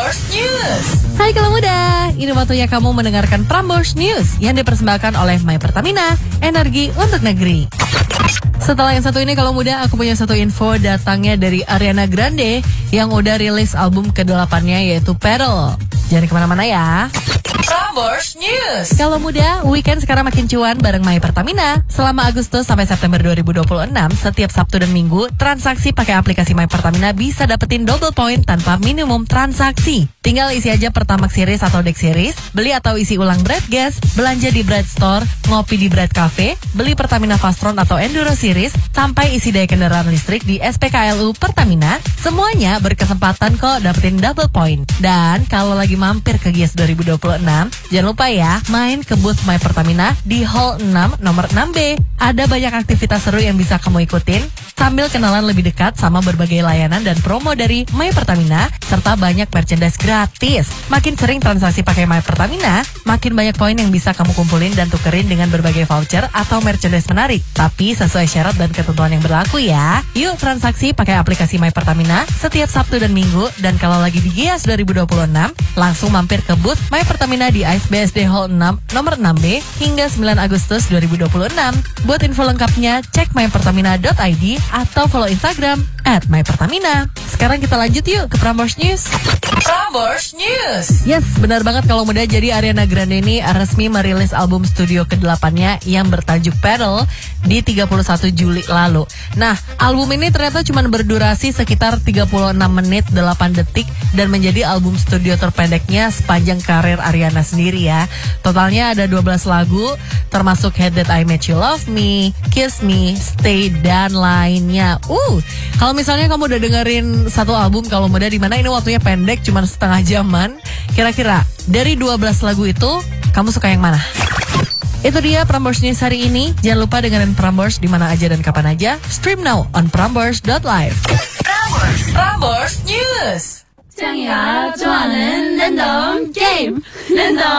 Prambors News. Hai kaula muda, ini waktunya kamu mendengarkan Prambors News yang dipersembahkan oleh My Pertamina, energi untuk negeri. Setelah yang satu ini kalau muda, aku punya satu info datangnya dari Ariana Grande yang udah rilis album ke-8-nya yaitu Pearl. Jangan kemana-mana ya. Prambors News. Kalau muda, weekend sekarang makin cuan bareng My Pertamina. Selama Agustus sampai September 2026, setiap Sabtu dan Minggu, transaksi pakai aplikasi My Pertamina bisa dapetin double point tanpa minimum transaksi. Tinggal isi aja Pertamax Series atau Dex Series, beli atau isi ulang Bread Gas, belanja di Bread Store, ngopi di Bread Cafe, beli Pertamina Fastron atau Enduro Series, sampai isi daya kendaraan listrik di SPKLU Pertamina. Semuanya berkesempatan kok dapetin double point. Dan kalau lagi mampir ke GIAS 2026, jangan lupa ya, main ke booth My Pertamina di Hall 6 nomor 6B. Ada banyak aktivitas seru yang bisa kamu ikutin sambil kenalan lebih dekat sama berbagai layanan dan promo dari My Pertamina, serta banyak merchandise gratis. Makin sering transaksi pakai My Pertamina, makin banyak poin yang bisa kamu kumpulin dan tukerin dengan berbagai voucher atau merchandise menarik. Tapi sesuai syarat dan ketentuan yang berlaku ya. Yuk transaksi pakai aplikasi My Pertamina setiap Sabtu dan Minggu. Dan kalau lagi di GIAS 2026, langsung mampir ke booth My Pertamina di ICE BSD Hall 6 nomor 6B hingga 9 Agustus 2026. Buat info lengkapnya, cek mypertamina.id atau follow Instagram @mypertamina. Sekarang kita lanjut yuk ke Prambors News. Prambors News. Yes, benar banget kalau muda. Jadi Ariana Grande ini resmi merilis album studio ke-8-nya yang bertajuk Pearl di 31 Juli lalu. Nah, album ini ternyata cuma berdurasi sekitar 36 menit 8 detik dan menjadi album studio terpendeknya sepanjang karir Ariana sendiri ya. Totalnya ada 12 lagu, termasuk Hate That I Made You Love Me, Kiss Me, Stay, dan lainnya. Kalau misalnya kamu udah dengerin satu album kalau muda, di mana ini waktunya pendek, cuma setengah jaman. Kira-kira dari 12 lagu itu, kamu suka yang mana? Itu dia Prambors News hari ini. Jangan lupa dengerin Prambors di mana aja dan kapan aja. Stream now on prambors.live. Prambors News. 姜牙抓人人懂 game 人懂